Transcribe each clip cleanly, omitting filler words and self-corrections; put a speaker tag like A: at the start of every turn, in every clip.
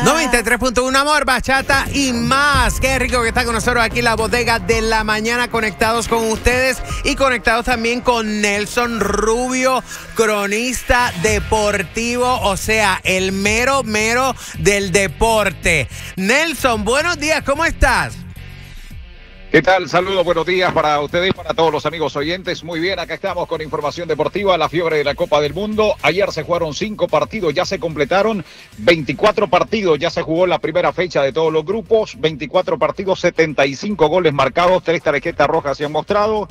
A: 93.1 Amor, bachata y más. Qué rico que está con nosotros aquí en la bodega de la mañana, conectados con ustedes y conectados también con Nelson Rubio, cronista deportivo, o sea, el mero del deporte. Nelson, buenos días, ¿cómo estás?
B: ¿Qué tal? Saludos, buenos días para ustedes y para todos los amigos oyentes. Muy bien, acá estamos con información deportiva, la fiebre de la Copa del Mundo. Ayer se jugaron 5 partidos, ya se completaron 24 partidos, ya se jugó la primera fecha de todos los grupos, 24 partidos, 75 goles marcados, 3 tarjetas rojas se han mostrado.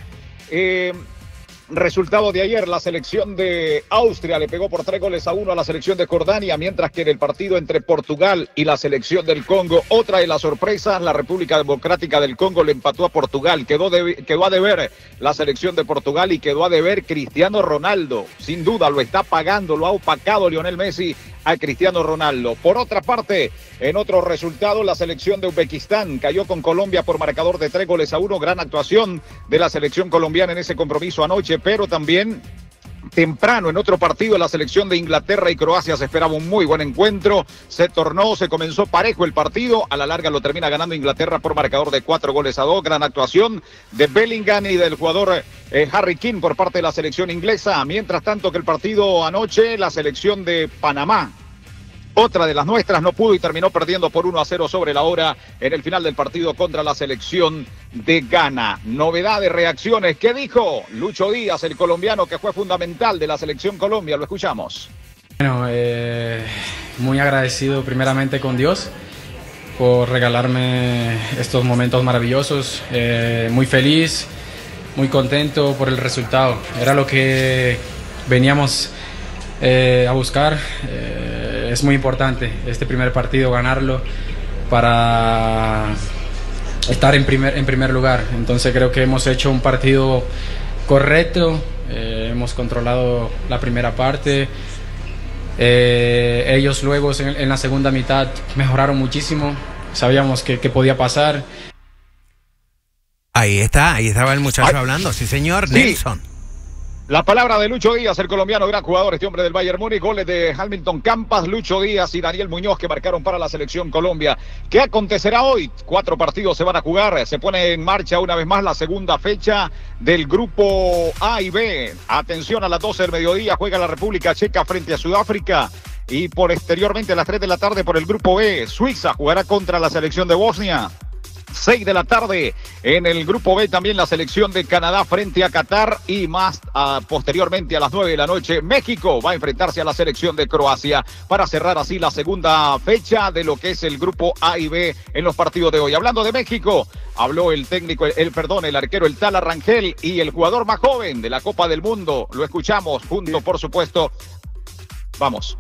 B: Resultado de ayer, la selección de Austria le pegó por 3-1 a la selección de Jordania, mientras que en el partido entre Portugal y la selección del Congo, otra de las sorpresas, la República Democrática del Congo le empató a Portugal. Quedó a deber la selección de Portugal y quedó a deber Cristiano Ronaldo. Sin duda lo está pagando, lo ha opacado Lionel Messi a Cristiano Ronaldo. Por otra parte, en otro resultado, la selección de Uzbekistán cayó con Colombia por marcador de 3-1. Gran actuación de la selección colombiana en ese compromiso anoche, pero también temprano en otro partido la selección de Inglaterra y Croacia se esperaba un muy buen encuentro. Se comenzó parejo el partido, a la larga lo termina ganando Inglaterra por marcador de 4-2. Gran actuación de Bellingham y del jugador Harry Kane por parte de la selección inglesa. Mientras tanto que el partido anoche, la selección de Panamá, otra de las nuestras, no pudo y terminó perdiendo por 1-0 sobre la hora en el final del partido contra la selección de Ghana. Novedad de reacciones. ¿Qué dijo Lucho Díaz, el colombiano que fue fundamental de la selección Colombia? Lo escuchamos.
C: Bueno, muy agradecido primeramente con Dios por regalarme estos momentos maravillosos. Muy feliz, muy contento por el resultado. Era lo que veníamos a buscar. Es muy importante este primer partido, ganarlo para estar en primer lugar. Entonces creo que hemos hecho un partido correcto, hemos controlado la primera parte. Ellos luego en la segunda mitad mejoraron muchísimo, sabíamos que podía pasar.
A: Ahí estaba el muchacho hablando, sí señor, sí. Nelson.
B: La palabra de Lucho Díaz, el colombiano, gran jugador, este hombre del Bayern Múnich. Goles de Hamilton Campas, Lucho Díaz y Daniel Muñoz que marcaron para la selección Colombia. ¿Qué acontecerá hoy? 4 partidos se van a jugar. Se pone en marcha una vez más la segunda fecha del grupo A y B. Atención, a las 12 del mediodía juega la República Checa frente a Sudáfrica. Y posteriormente a las 3 de la tarde por el grupo B, Suiza jugará contra la selección de Bosnia. 6 de la tarde en el grupo B también la selección de Canadá frente a Qatar y más posteriormente a las 9 de la noche México va a enfrentarse a la selección de Croacia para cerrar así la segunda fecha de lo que es el grupo A y B en los partidos de hoy. Hablando de México, habló el técnico, el arquero, el Tala Rangel y el jugador más joven de la Copa del Mundo. Lo escuchamos junto, por supuesto. Vamos.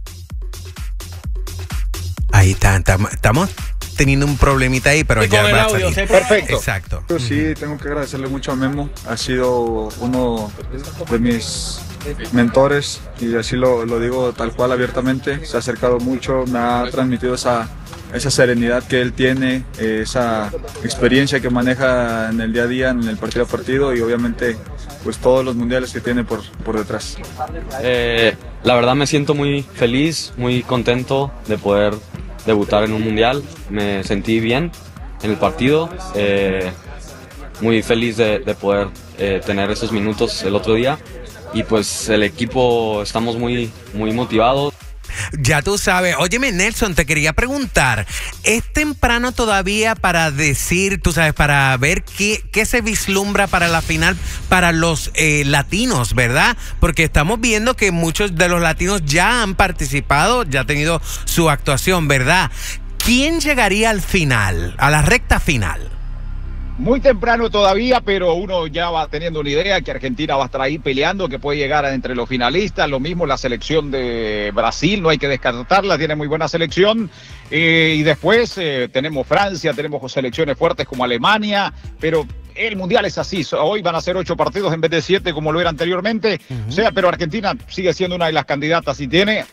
A: Ahí estamos teniendo un problemita ahí, pero ya va a salir.
B: Perfecto.
A: Exacto.
D: Yo sí, tengo que agradecerle mucho a Memo. Ha sido uno de mis mentores y así lo digo tal cual abiertamente. Se ha acercado mucho, me ha transmitido esa serenidad que él tiene, esa experiencia que maneja en el día a día, en el partido a partido y obviamente pues todos los mundiales que tiene por detrás.
E: La verdad me siento muy feliz, muy contento de poder debutar en un mundial. Me sentí bien en el partido, muy feliz de poder tener esos minutos el otro día y pues el equipo estamos muy motivados.
A: Ya tú sabes. Óyeme, Nelson, te quería preguntar, ¿es temprano todavía para decir, tú sabes, para ver qué se vislumbra para la final para los latinos, verdad? Porque estamos viendo que muchos de los latinos ya han participado, ya han tenido su actuación, ¿verdad? ¿Quién llegaría al final, a la recta final?
B: Muy temprano todavía, pero uno ya va teniendo una idea que Argentina va a estar ahí peleando, que puede llegar entre los finalistas. Lo mismo la selección de Brasil, no hay que descartarla, tiene muy buena selección. Y después tenemos Francia, tenemos selecciones fuertes como Alemania, pero el Mundial es así. Hoy van a ser 8 partidos en vez de 7 como lo era anteriormente. O sea, pero Argentina sigue siendo una de las candidatas y tiene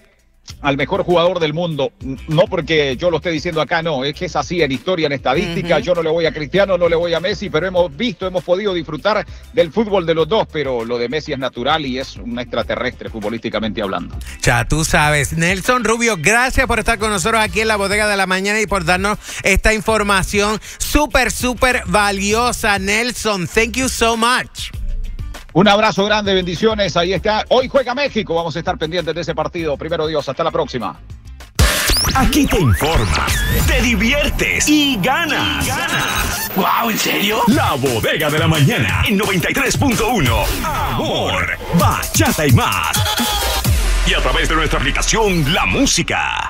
B: al mejor jugador del mundo, no porque yo lo esté diciendo acá, no, es que es así en historia, en estadística. Yo no le voy a Cristiano, no le voy a Messi, pero hemos podido disfrutar del fútbol de los dos, pero lo de Messi es natural y es un extraterrestre futbolísticamente hablando.
A: Ya tú sabes. Nelson Rubio, gracias por estar con nosotros aquí en la Bodega de la Mañana y por darnos esta información súper valiosa. Nelson, thank you so much.
B: Un abrazo grande, bendiciones, ahí está. Hoy juega México, vamos a estar pendientes de ese partido. Primero Dios, hasta la próxima.
F: Aquí te informas, te diviertes y ganas. ¡Wow! ¿En serio? La Bodega de la Mañana en 93.1. Amor, bachata y más. Y a través de nuestra aplicación La Música.